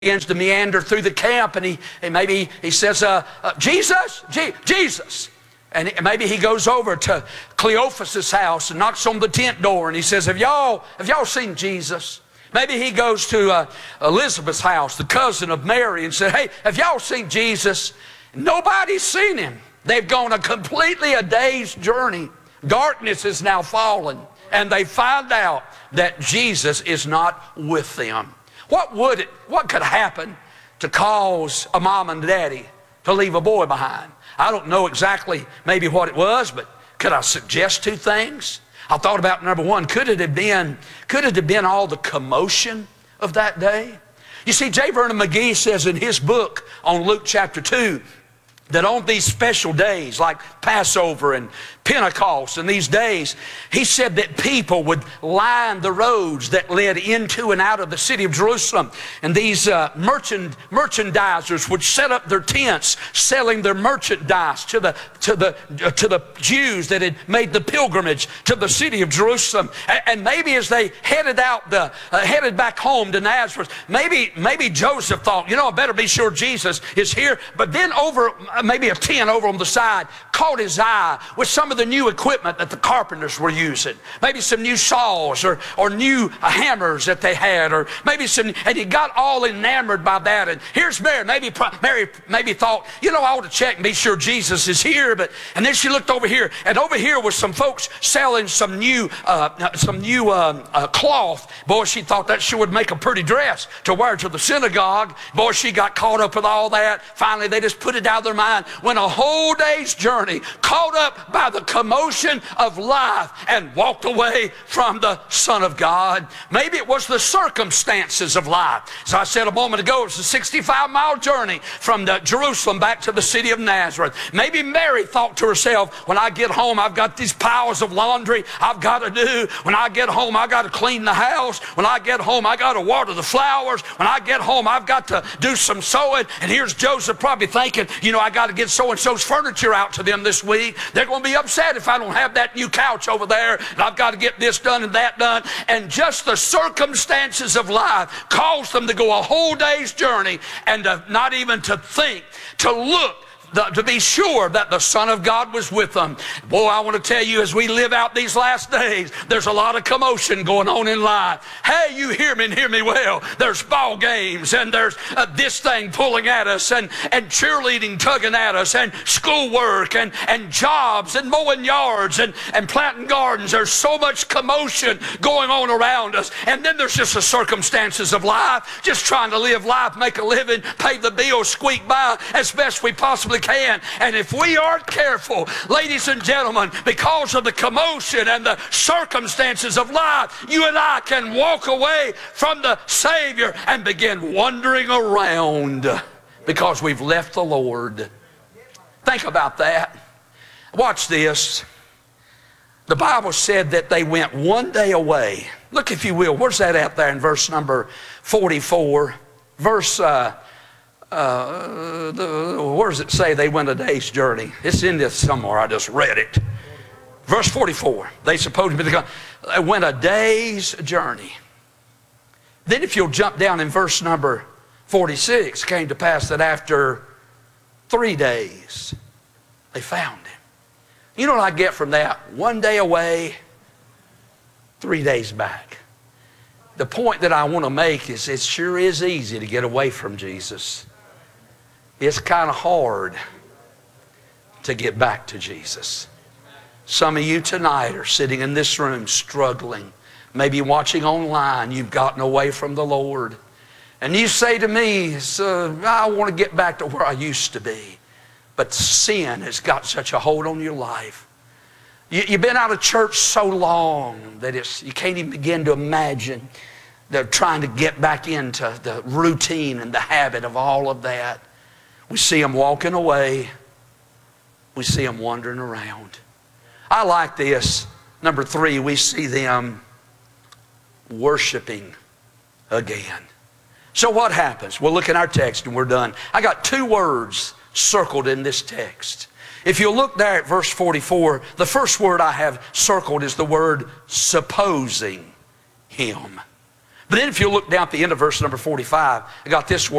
begins to meander through the camp, and maybe he says, Jesus. And maybe he goes over to Cleophas's house and knocks on the tent door, and he says, have y'all seen Jesus? Maybe he goes to Elizabeth's house, the cousin of Mary, and said, hey, have y'all seen Jesus? Nobody's seen him. They've gone a day's journey. Darkness is now fallen, and they find out that Jesus is not with them. What could happen to cause a mom and daddy to leave a boy behind? I don't know exactly maybe what it was, but could I suggest two things? I thought about number one, could it have been all the commotion of that day? You see, J. Vernon McGee says in his book on Luke chapter 2, that on these special days like Passover and Pentecost and these days, he said that people would line the roads that led into and out of the city of Jerusalem. And these merchandisers would set up their tents selling their merchandise to the Jews that had made the pilgrimage to the city of Jerusalem. And maybe as they headed back home to Nazareth, maybe Joseph thought, I better be sure Jesus is here. But then maybe a tent over on the side caught his eye with some of the new equipment that the carpenters were using. Maybe some new saws or new hammers that they had, or maybe and he got all enamored by that. And here's Mary. Maybe thought, I ought to check and be sure Jesus is here. And then she looked over here, and over here was some folks selling some new cloth. Boy, she thought that sure would make a pretty dress to wear to the synagogue. Boy, she got caught up with all that. Finally, they just put it out of their mind. Went a whole day's journey, caught up by the commotion of life, and walked away from the Son of God. Maybe it was the circumstances of life. As I said a moment ago, it was a 65-mile journey from Jerusalem back to the city of Nazareth. Maybe Mary thought to herself, when I get home, I've got these piles of laundry I've got to do. When I get home, I got to clean the house. When I get home, I got to water the flowers. When I get home, I've got to do some sewing. And here's Joseph probably thinking, I got to get so-and-so's furniture out to them this week. They're going to be upset if I don't have that new couch over there, and I've got to get this done and that done. And just the circumstances of life caused them to go a whole day's journey and not even to think, to look, to be sure that the Son of God was with them. Boy, I want to tell you, as we live out these last days, there's a lot of commotion going on in life. Hey, you hear me and hear me well. There's ball games, and there's this thing pulling at us, and cheerleading tugging at us, and schoolwork, and jobs, and mowing yards, and planting gardens. There's so much commotion going on around us. And then there's just the circumstances of life, just trying to live life, make a living, pay the bills, squeak by as best we possibly can. And if we aren't careful, ladies and gentlemen, because of the commotion and the circumstances of life, you and I can walk away from the Savior and begin wandering around because we've left the Lord. Think about that. Watch this. The Bible said that they went one day away. Look, if you will, where's that out there in verse number 44? Where does it say they went a day's journey? It's in this somewhere. I just read it. Verse 44. They went a day's journey. Then if you'll jump down in verse number 46, came to pass that after 3 days, they found him. You know what I get from that? 1 day away, 3 days back. The point that I want to make is it sure is easy to get away from Jesus. It's kind of hard to get back to Jesus. Some of you tonight are sitting in this room struggling, maybe watching online. You've gotten away from the Lord. And you say to me, I want to get back to where I used to be. But sin has got such a hold on your life. You've been out of church so long that you can't even begin to imagine. They're trying to get back into the routine and the habit of all of that. We see them walking away. We see them wandering around. I like this. Number 3, we see them worshiping again. So what happens? We'll look at our text and we're done. I got 2 words circled in this text. If you look there at verse 44, the first word I have circled is the word supposing him. But then if you look down at the end of verse number 45, I got this word.